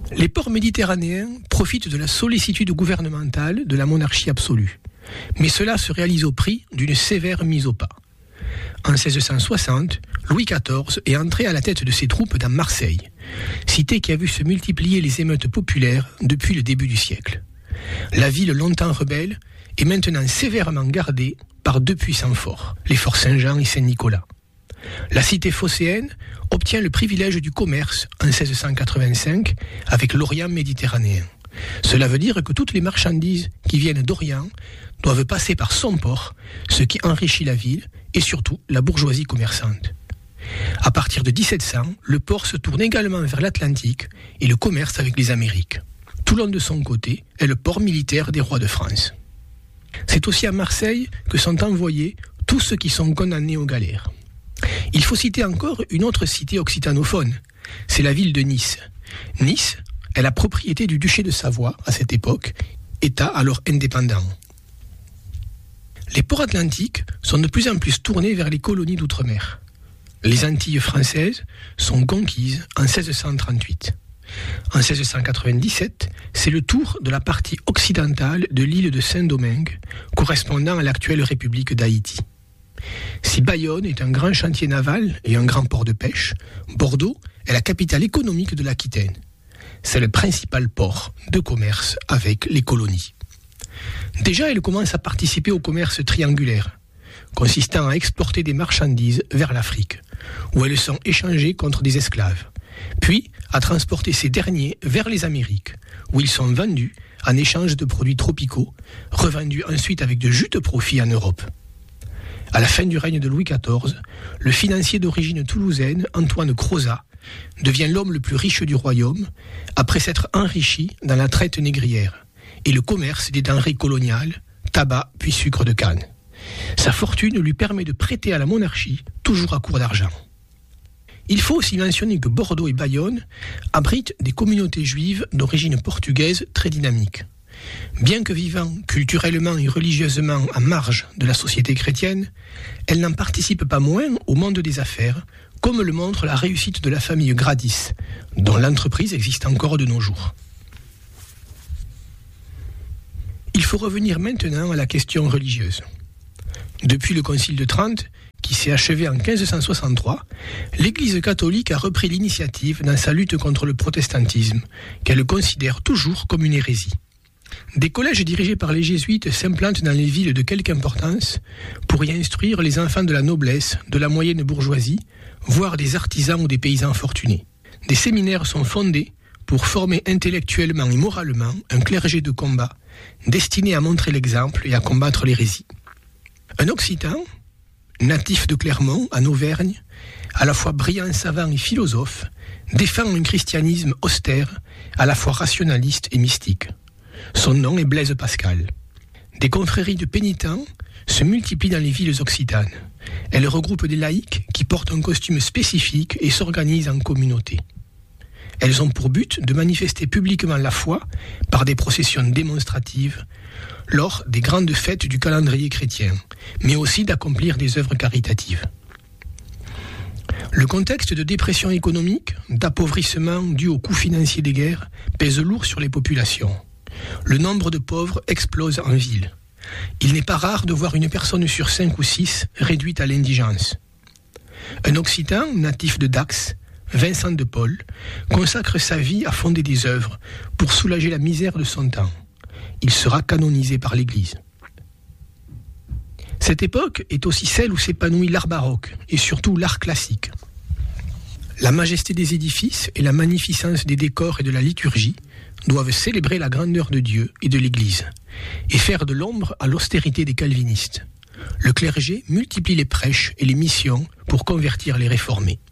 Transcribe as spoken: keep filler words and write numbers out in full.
Les ports méditerranéens profitent de la sollicitude gouvernementale de la monarchie absolue, mais cela se réalise au prix d'une sévère mise au pas. En seize cent soixante, Louis quatorze est entré à la tête de ses troupes dans Marseille, cité qui a vu se multiplier les émeutes populaires depuis le début du siècle. La ville longtemps rebelle est maintenant sévèrement gardée par deux puissants forts, les forts Saint-Jean et Saint-Nicolas. La cité phocéenne obtient le privilège du commerce en seize cent quatre-vingt-cinq avec l'Orient méditerranéen. Cela veut dire que toutes les marchandises qui viennent d'Orient doivent passer par son port, ce qui enrichit la ville et surtout la bourgeoisie commerçante. À partir de dix-sept cents, le port se tourne également vers l'Atlantique et le commerce avec les Amériques. Toulon de son côté est le port militaire des rois de France. C'est aussi à Marseille que sont envoyés tous ceux qui sont condamnés aux galères. Il faut citer encore une autre cité occitanophone, c'est la ville de Nice. Nice est la propriété du duché de Savoie à cette époque, État alors indépendant. Les ports atlantiques sont de plus en plus tournés vers les colonies d'outre-mer. Les Antilles françaises sont conquises en seize cent trente-huit. En seize cent quatre-vingt-dix-sept, c'est le tour de la partie occidentale de l'île de Saint-Domingue, correspondant à l'actuelle République d'Haïti. Si Bayonne est un grand chantier naval et un grand port de pêche, Bordeaux est la capitale économique de l'Aquitaine. C'est le principal port de commerce avec les colonies. Déjà, elle commence à participer au commerce triangulaire, consistant à exporter des marchandises vers l'Afrique, où elles sont échangées contre des esclaves, puis à transporter ces derniers vers les Amériques, où ils sont vendus en échange de produits tropicaux, revendus ensuite avec de juteux profits en Europe. À la fin du règne de Louis quatorze, le financier d'origine toulousaine, Antoine Crozat, devient l'homme le plus riche du royaume, après s'être enrichi dans la traite négrière et le commerce des denrées coloniales, tabac puis sucre de canne. Sa fortune lui permet de prêter à la monarchie, toujours à court d'argent. Il faut aussi mentionner que Bordeaux et Bayonne abritent des communautés juives d'origine portugaise très dynamiques. Bien que vivant culturellement et religieusement en marge de la société chrétienne, elles n'en participent pas moins au monde des affaires, comme le montre la réussite de la famille Gradis, dont l'entreprise existe encore de nos jours. Il faut revenir maintenant à la question religieuse. Depuis le Concile de Trente, qui s'est achevé en quinze cent soixante-trois, l'Église catholique a repris l'initiative dans sa lutte contre le protestantisme, qu'elle considère toujours comme une hérésie. Des collèges dirigés par les jésuites s'implantent dans les villes de quelque importance pour y instruire les enfants de la noblesse, de la moyenne bourgeoisie, voire des artisans ou des paysans fortunés. Des séminaires sont fondés pour former intellectuellement et moralement un clergé de combat destiné à montrer l'exemple et à combattre l'hérésie. Un Occitan, natif de Clermont, en Auvergne, à la fois brillant savant et philosophe, défend un christianisme austère, à la fois rationaliste et mystique. Son nom est Blaise Pascal. Des confréries de pénitents se multiplient dans les villes occitanes. Elles regroupent des laïcs qui portent un costume spécifique et s'organisent en communauté. Elles ont pour but de manifester publiquement la foi par des processions démonstratives lors des grandes fêtes du calendrier chrétien, mais aussi d'accomplir des œuvres caritatives. Le contexte de dépression économique, d'appauvrissement dû au coût financier des guerres, pèse lourd sur les populations. Le nombre de pauvres explose en ville. Il n'est pas rare de voir une personne sur cinq ou six réduite à l'indigence. Un Occitan, natif de Dax, Vincent de Paul, consacre sa vie à fonder des œuvres pour soulager la misère de son temps. Il sera canonisé par l'Église. Cette époque est aussi celle où s'épanouit l'art baroque et surtout l'art classique. La majesté des édifices et la magnificence des décors et de la liturgie doivent célébrer la grandeur de Dieu et de l'Église et faire de l'ombre à l'austérité des calvinistes. Le clergé multiplie les prêches et les missions pour convertir les réformés.